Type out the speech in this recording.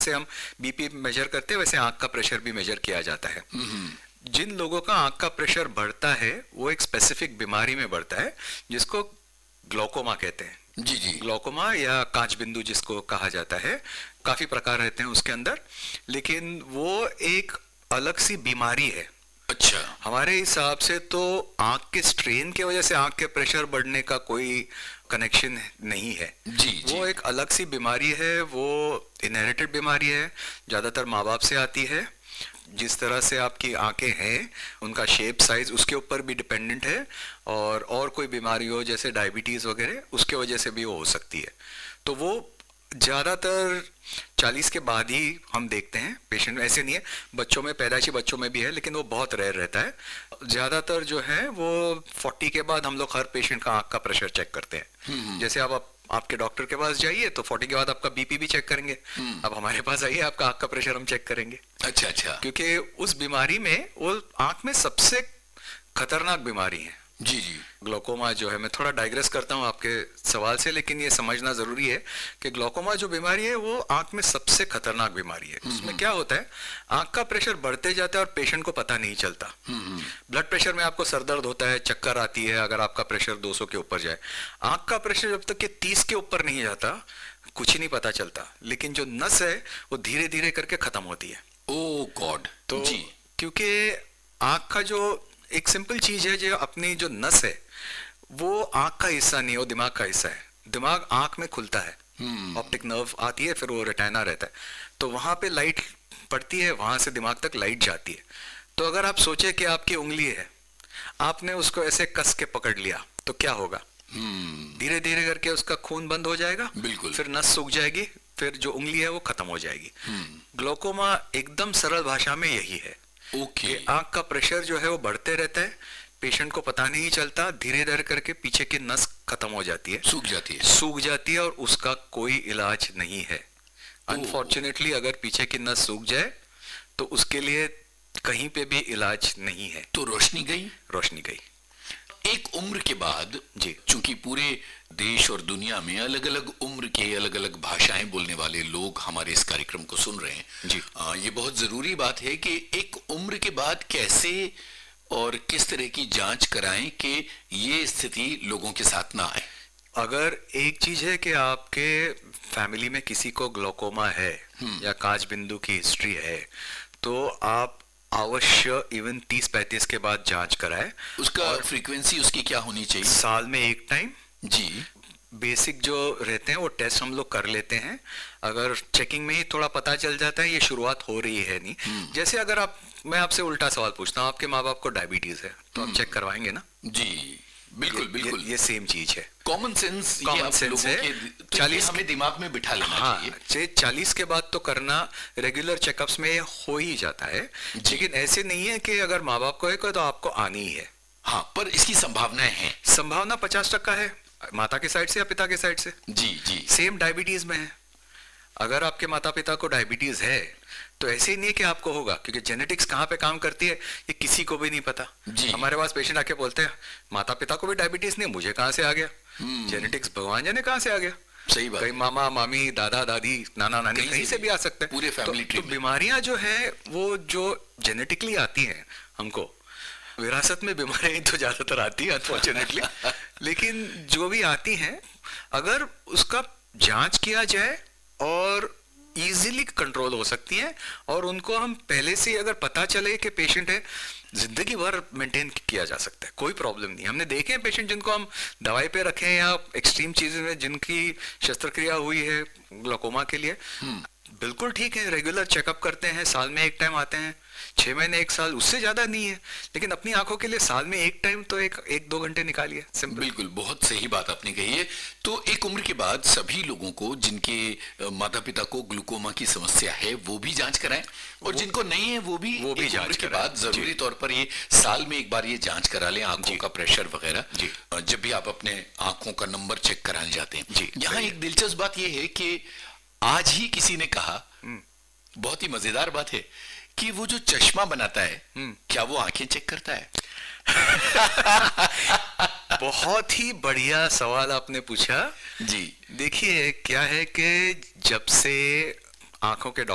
जैसे हम BP major करते हैं वैसे आंख का प्रेशर भी मेजर किया जाता है। जिन लोगों का आंख का प्रेशर बढ़ता है वो एक स्पेसिफिक बीमारी में बढ़ता है जिसको ग्लोकोमा कहते हैं। जी जी। ग्लोकोमा या कांच बिंदु जिसको कहा जाता है, काफी प्रकार रहते हैं उसके अंदर, लेकिन वो एक अलग सी बीमारी है। अच्छा। हमारे हिसाब से तो आंख के स्ट्रेन की वजह से आंख के प्रेशर बढ़ने का कोई कनेक्शन नहीं है। जी जी। वो एक अलग सी बीमारी है, वो इनहेरिटेड बीमारी है, ज्यादातर माँ बाप से आती है। जिस तरह से आपकी आंखें हैं उनका शेप साइज उसके ऊपर भी डिपेंडेंट है, और कोई बीमारी हो जैसे डायबिटीज वगैरह उसके वजह से भी वो हो सकती है। तो वो ज़्यादातर 40 के बाद ही हम देखते हैं पेशेंट। ऐसे नहीं है, बच्चों में, पैदाइशी बच्चों में भी है, लेकिन वो बहुत रेयर रहता है। ज़्यादातर जो है वो 40 के बाद हम लोग हर पेशेंट का आंख का प्रेशर चेक करते हैं। जैसे आप आपके डॉक्टर के पास जाइए तो 40 के बाद आपका बीपी भी चेक करेंगे। अब हमारे पास आइए, आपका आंख का प्रेशर हम चेक करेंगे। अच्छा अच्छा। क्योंकि उस बीमारी में, वो आंख में सबसे खतरनाक बीमारी है। जी जी। ग्लोकोमा जो है, मैं थोड़ा डाइग्रेस करता हूँ आपके सवाल से, लेकिन ये समझना जरूरी है कि ग्लोकोमा जो बीमारी है वो आंख में सबसे खतरनाक बीमारी है। उसमें क्या होता है, आंख का प्रेशर बढ़ते जाता है और पेशेंट को पता नहीं चलता। ब्लड प्रेशर में आपको सरदर्द होता है, चक्कर आती है अगर आपका प्रेशर 200 के ऊपर जाए। आंख का प्रेशर जब तक कि 30 के ऊपर नहीं जाता कुछ ही नहीं पता चलता, लेकिन जो नस है वो धीरे धीरे करके खत्म होती है। ओ गॉड। तो जी। क्योंकि आंख का जो एक सिंपल चीज है, जो अपनी जो नस है वो आंख का हिस्सा नहीं है, वो दिमाग का हिस्सा है। दिमाग आंख में खुलता है, ऑप्टिक नर्व आती है, फिर वो रेटिना रहता है, तो वहां पे लाइट पड़ती है, वहां से दिमाग तक लाइट जाती है। तो अगर आप सोचे कि आपकी उंगली है, आपने उसको ऐसे कस के पकड़ लिया तो क्या होगा? धीरे धीरे करके उसका खून बंद हो जाएगा, बिल्कुल। फिर नस सूख जाएगी, फिर जो उंगली है वो खत्म हो जाएगी। ग्लोकोमा एकदम सरल भाषा में यही है। ओके। आंख का प्रेशर जो है वो बढ़ते रहता है, पेशेंट को पता नहीं चलता, धीरे धीरे करके पीछे की नस खत्म हो जाती है, सूख जाती है और उसका कोई इलाज नहीं है। अनफॉर्चुनेटली अगर पीछे की नस सूख जाए तो उसके लिए कहीं पे भी इलाज नहीं है। तो रोशनी गई। रोशनी गई। एक उम्र के बाद जी, चूंकि पूरे देश और दुनिया में अलग अलग उम्र के अलग अलग भाषाएं बोलने वाले लोग हमारे इस कार्यक्रम को सुन रहे हैं जी, ये बहुत जरूरी बात है कि एक उम्र के बाद कैसे और किस तरह की जांच कराएं कि ये स्थिति लोगों के साथ ना आए। अगर एक चीज है कि आपके फैमिली में किसी को ग्लोकोमा है या कांच बिंदु की हिस्ट्री है, तो आप अवश्य इवन 30-35 के बाद जांच कराए। उसका फ्रीक्वेंसी उसकी क्या होनी चाहिए? साल में एक टाइम। जी। बेसिक जो रहते हैं वो टेस्ट हम लोग कर लेते हैं। अगर चेकिंग में ही थोड़ा पता चल जाता है ये शुरुआत हो रही है नहीं, जैसे अगर मैं आपसे उल्टा सवाल पूछता हूँ, आपके माँ बाप को डायबिटीज है तो आप चेक करवाएंगे ना? जी बिल्कुल बिल्कुल। ये सेम चीज है। कॉमन सेंस है, तो 40 हमें दिमाग में बिठा लेना चाहिए। 40 के बाद तो करना रेगुलर चेकअप्स में हो ही जाता है, लेकिन ऐसे नहीं है कि अगर माँ बाप को है तो आपको आनी ही है। हाँ, पर इसकी संभावनाएं हैं। संभावना 50% है, माता के साइड से या पिता के साइड से। जी जी। सेम डायबिटीज में है, अगर आपके माता पिता को डायबिटीज है तो ऐसे ही नहीं कि आपको होगा, क्योंकि जेनेटिक्स कहाँ पे काम करती है ये किसी को भी नहीं पता। हमारे पास पेशेंट आके बोलते हैं माता पिता को भी डायबिटीज नहीं, मुझे कहाँ से आ गया? जेनेटिक्स भगवान जाने कहाँ से आ गया। सही बात। कहीं मामा मामी दादा दादी नाना नानी कहीं से भी आ सकते हैं, पूरे फैमिली ट्री। तो बीमारियां जो है वो जो जेनेटिकली आती हैं, हमको विरासत में बीमारियां तो ज्यादातर आती है अनफॉर्चुनेटली, लेकिन जो भी आती हैं अगर उसका जांच किया जाए और इजीली कंट्रोल हो सकती हैं, और उनको हम पहले से अगर पता चले कि पेशेंट है, जिंदगी भर मेंटेन किया जा सकता है, कोई प्रॉब्लम नहीं। हमने देखे हैं पेशेंट जिनको हम दवाई पे रखे हैं या एक्सट्रीम चीजें में जिनकी शस्त्रक्रिया हुई है ग्लोकोमा के लिए, बिल्कुल ठीक है, रेगुलर चेकअप करते हैं, साल में एक टाइम आते हैं, 6 महीने 1 साल, उससे ज्यादा नहीं है, लेकिन अपनी आंखों के लिए साल में एक टाइम तो एक 2 घंटे निकालिए, सिंपल। बिल्कुल, बहुत सही बात आपने कही है। तो एक उम्र के बाद सभी लोगों को जिनके माता पिता को ग्लूकोमा की समस्या है वो भी जांच कराएं, और जिनको नहीं है वो भी जांच के बाद जरूरी तौर पर ये साल में एक बार ये जांच करा लें, आंखों का प्रेशर वगैरह, जब भी आप अपने आंखों का नंबर चेक कराने जाते हैं। यहाँ एक दिलचस्प बात यह है कि आज ही किसी ने कहा, बहुत ही मजेदार बात है, कि वो जो चश्मा बनाता है क्या वो आंखें चेक करता है? बहुत ही बढ़िया सवाल आपने पूछा जी। देखिए क्या है कि जब से आंखों के